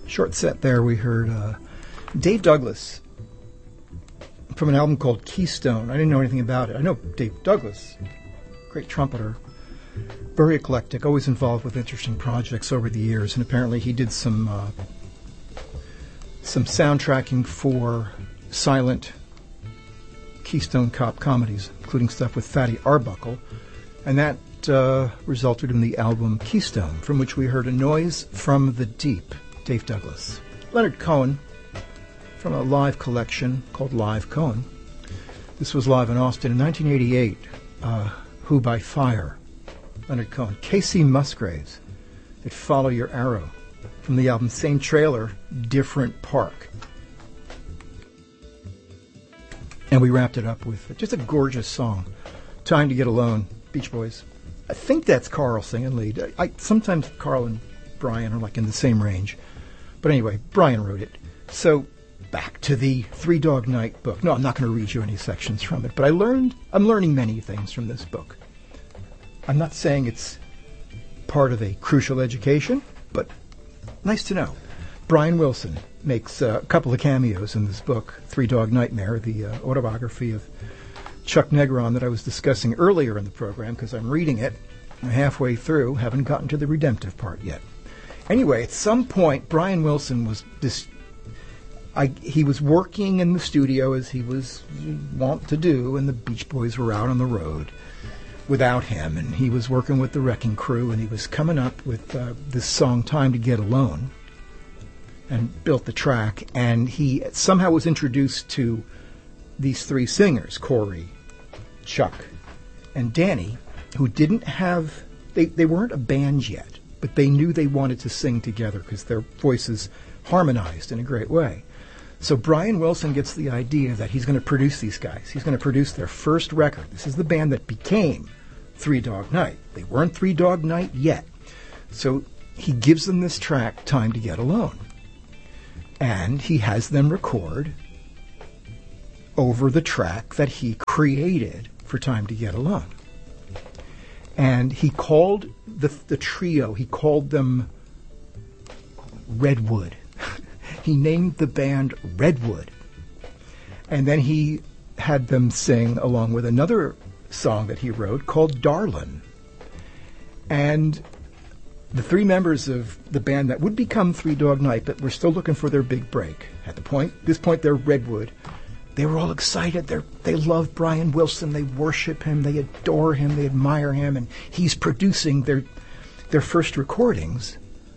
Short set there, we heard Dave Douglas from an album called Keystone. I didn't know anything about it. I know Dave Douglas, great trumpeter, very eclectic, always involved with interesting projects over the years, and apparently he did some soundtracking for silent Keystone Cop comedies, including stuff with Fatty Arbuckle, and that resulted in the album Keystone, from which we heard A Noise from the Deep, Dave Douglas. Leonard Cohen, from a live collection called Live Cohen. This was live in Austin in 1988. Who by Fire, Leonard Cohen. Casey Musgraves, at Follow Your Arrow, from the album Same Trailer, Different Park. And we wrapped it up with just a gorgeous song, Time to Get Alone, Beach Boys. I think that's Carl singing lead. Sometimes Carl and Brian are like in the same range. But anyway, Brian wrote it. So back to the Three Dog Night book. No, I'm not going to read you any sections from it, but I'm learning many things from this book. I'm not saying it's part of a crucial education, but nice to know. Brian Wilson makes a couple of cameos in this book, Three Dog Nightmare, the autobiography of Chuck Negron that I was discussing earlier in the program, because I'm reading it. I'm halfway through, haven't gotten to the redemptive part yet. Anyway, at some point, Brian Wilson was he was working in the studio, as he was wont to do, and the Beach Boys were out on the road without him, and he was working with the Wrecking Crew, and he was coming up with this song, Time to Get Alone, and built the track, and he somehow was introduced to these three singers, Corey, Chuck, and Danny, who didn't have, they weren't a band yet, but they knew they wanted to sing together because their voices harmonized in a great way. So Brian Wilson gets the idea that he's going to produce these guys. He's going to produce their first record. This is the band that became Three Dog Night. They weren't Three Dog Night yet. So he gives them this track, Time to Get Alone. And he has them record over the track that he created for Time to Get Alone. And he called the trio, he called them Redwood. He named the band Redwood. And then he had them sing along with another song that he wrote called Darlin'. And the three members of the band that would become Three Dog Night, but were still looking for their big break. At this point, they're Redwood. They were all excited. They love Brian Wilson. They worship him. They adore him. They admire him. And he's producing their first recordings.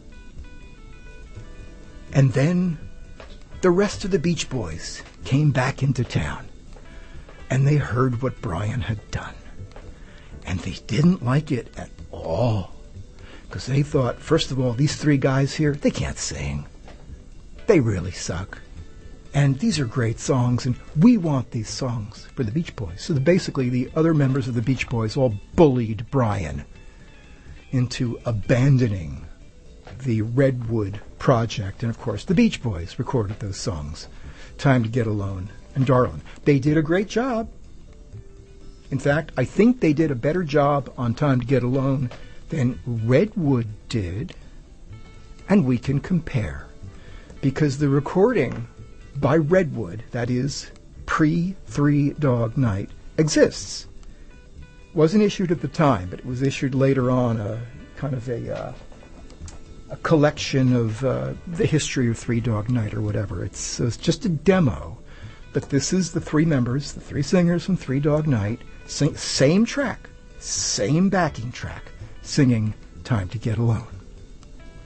And then the rest of the Beach Boys came back into town. And they heard what Brian had done. And they didn't like it at all. Because they thought, first of all, these three guys here, they can't sing. They really suck. And these are great songs, and we want these songs for the Beach Boys. So basically, the other members of the Beach Boys all bullied Brian into abandoning the Redwood project. And, of course, the Beach Boys recorded those songs, Time to Get Alone and Darlin'. They did a great job. In fact, I think they did a better job on Time to Get Alone than Redwood did, and we can compare. Because the recording by Redwood, that is pre-Three Dog Night, exists. Wasn't issued at the time, but it was issued later on, a collection of the history of Three Dog Night or whatever. It's just a demo, but this is the three members, the three singers from Three Dog Night, same track, same backing track, singing Time to Get Alone.